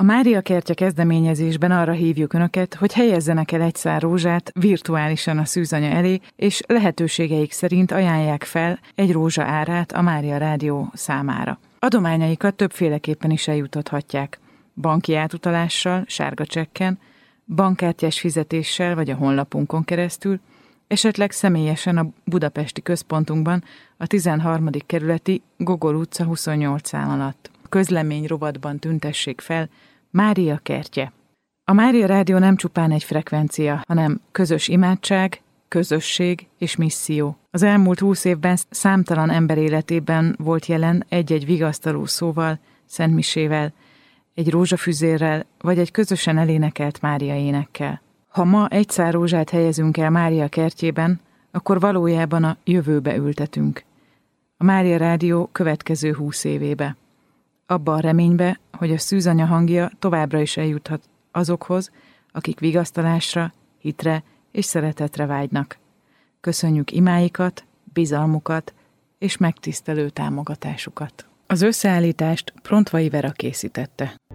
Mária Kertje kezdeményezésben arra hívjuk Önöket, hogy helyezzenek el egy szál rózsát virtuálisan a szűzanya elé, és lehetőségeik szerint ajánlják fel egy rózsa árát a Mária Rádió számára. Adományaikat többféleképpen is eljutathatják. Banki átutalással, sárga csekken, bankkártyás fizetéssel vagy a honlapunkon keresztül, esetleg személyesen a budapesti központunkban, a 13. kerületi Gogol utca 28 szám alatt. A közlemény rovatban tüntessék fel Mária Kertje. A Mária Rádió nem csupán egy frekvencia, hanem közös imádság, közösség és misszió. Az elmúlt 20 évben számtalan ember életében volt jelen egy-egy vigasztaló szóval, szentmisével, egy rózsafüzérrel vagy egy közösen elénekelt Mária énekkel. Ha ma egy szál rózsát helyezünk el Mária kertjében, akkor valójában a jövőbe ültetünk. A Mária Rádió következő 20 évébe. Abba a reménybe, hogy a szűzanya hangja továbbra is eljuthat azokhoz, akik vigasztalásra, hitre és szeretetre vágynak. Köszönjük imáikat, bizalmukat és megtisztelő támogatásukat. Az összeállítást Prontvai Vera készítette.